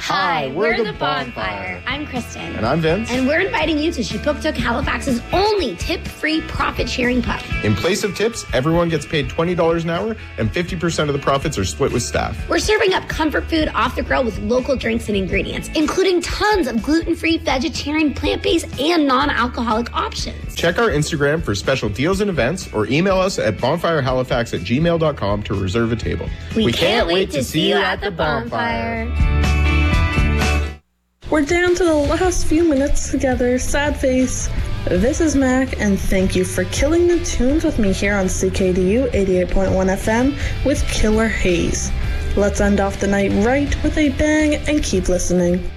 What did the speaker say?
Hi, we're the Bonfire. I'm Kristen. And I'm Vince. And we're inviting you to Shipuktuk, Halifax's only tip-free profit-sharing pub. In place of tips, everyone gets paid $20 an hour, and 50% of the profits are split with staff. We're serving up comfort food off the grill with local drinks and ingredients, including tons of gluten-free, vegetarian, plant-based, and non-alcoholic options. Check our Instagram for special deals and events, or email us at bonfirehalifax@gmail.com to reserve a table. We can't wait to see you at the Bonfire. We're down to the last few minutes together. Sad face. This is Mac, and thank you for killing the tunes with me here on CKDU 88.1 FM with Killer Haze. Let's end off the night right with a bang and keep listening.